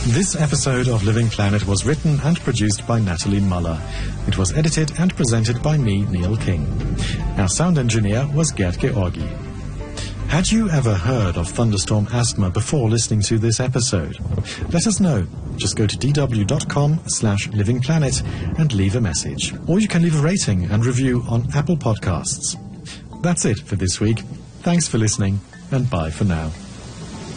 This episode of Living Planet was written and produced by Natalie Muller. It was edited and presented by me, Neil King. Our sound engineer was Gerd Georgi. Had you ever heard of thunderstorm asthma before listening to this episode? Let us know. Just go to dw.com/livingplanet and leave a message. Or you can leave a rating and review on Apple Podcasts. That's it for this week. Thanks for listening, and bye for now.